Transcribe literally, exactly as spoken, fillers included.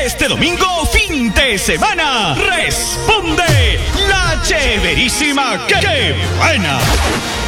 Este domingo, fin de semana, responde la Chéverísima. ¡Qué buena!